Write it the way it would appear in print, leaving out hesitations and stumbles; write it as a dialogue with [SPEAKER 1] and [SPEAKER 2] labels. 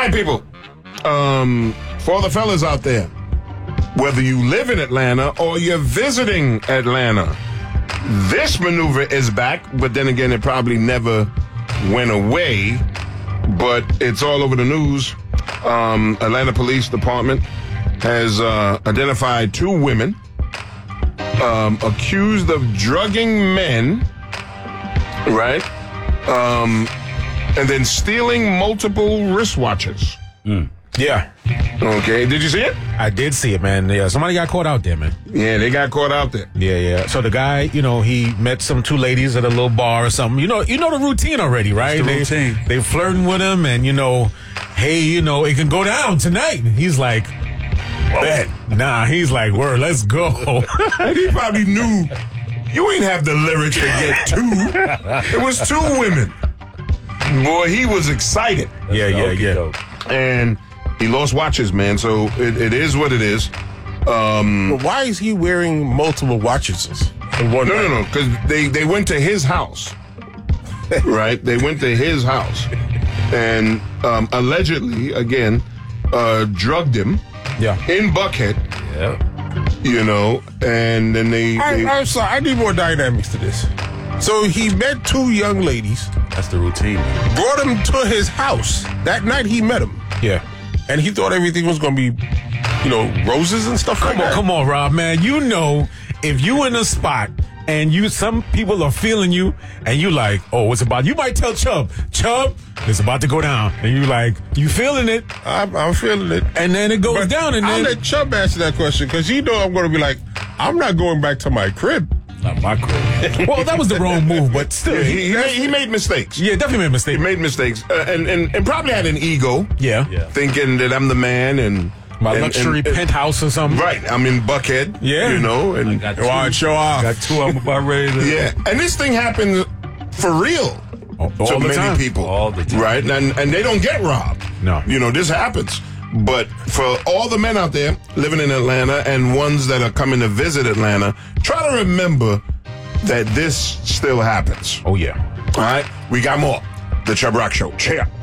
[SPEAKER 1] right, people. For the fellas out there, whether you live in Atlanta or you're visiting Atlanta, this maneuver is back, but then again, it probably never went away, but it's all over the news. Atlanta Police Department has identified 2 women accused of drugging men, right? And then stealing multiple wristwatches.
[SPEAKER 2] Yeah.
[SPEAKER 1] Okay, did you see it?
[SPEAKER 2] I did see it, man. Yeah, somebody got caught out there, man.
[SPEAKER 1] Yeah, they got caught out there.
[SPEAKER 2] Yeah. So the guy, he met some 2 ladies at a little bar or something. You know the routine already, right?
[SPEAKER 3] It's the routine.
[SPEAKER 2] They flirting with him, and hey, it can go down tonight. And he's like, bet. Nah, he's like, word, let's go.
[SPEAKER 1] And he probably knew you ain't have the lyrics to get 2. It was 2 women. Boy, he was excited.
[SPEAKER 2] Yeah.
[SPEAKER 1] And he lost watches, man. So it is what it is.
[SPEAKER 4] But why is he wearing multiple watches?
[SPEAKER 1] No. Because they went to his house. Right? They went to his house. And allegedly, again, drugged him.
[SPEAKER 2] Yeah.
[SPEAKER 1] In Buckhead.
[SPEAKER 3] Yeah.
[SPEAKER 1] And then they
[SPEAKER 4] I'm sorry. I need more dynamics to this. So he met 2 young ladies.
[SPEAKER 3] That's the routine.
[SPEAKER 4] Brought him to his house. That night he met him.
[SPEAKER 2] Yeah.
[SPEAKER 4] And he thought everything was going to be, roses and stuff like that.
[SPEAKER 2] Come on, Rob, man. If you in a spot and some people are feeling you and you like, oh, what's about? You might tell Chubb, it's about to go down. And you like, you feeling it.
[SPEAKER 4] I'm feeling it.
[SPEAKER 2] And then it goes down. And
[SPEAKER 4] I'll
[SPEAKER 2] then
[SPEAKER 4] let Chubb answer that question because I'm going to be like, I'm not going back to my crib.
[SPEAKER 3] Not my crib.
[SPEAKER 2] Well, that was the wrong move, but still.
[SPEAKER 1] he made mistakes.
[SPEAKER 2] Yeah, definitely made mistakes.
[SPEAKER 1] He made mistakes. And probably had an ego.
[SPEAKER 2] Yeah.
[SPEAKER 1] Thinking that I'm the man and
[SPEAKER 2] my luxury penthouse or something.
[SPEAKER 1] Right. I'm in Buckhead.
[SPEAKER 2] Yeah.
[SPEAKER 1] And
[SPEAKER 4] Show off.
[SPEAKER 3] Got 2 of them about ready to.
[SPEAKER 1] Yeah. And this thing happens for real
[SPEAKER 2] all
[SPEAKER 1] to
[SPEAKER 2] the
[SPEAKER 1] many
[SPEAKER 2] time.
[SPEAKER 1] people.
[SPEAKER 3] All the time.
[SPEAKER 1] Right. And they don't get robbed.
[SPEAKER 2] No.
[SPEAKER 1] This happens. But for all the men out there living in Atlanta and ones that are coming to visit Atlanta, try to remember that this still happens.
[SPEAKER 2] Oh, yeah.
[SPEAKER 1] All right? We got more. The Chubb Rock Show. Cheer.